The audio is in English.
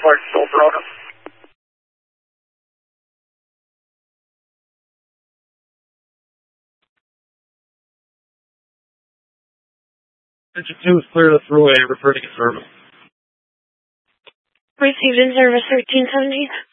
Flight still broken. Engine 2 is clear of the thruway. Returning to service. Received in service 1317.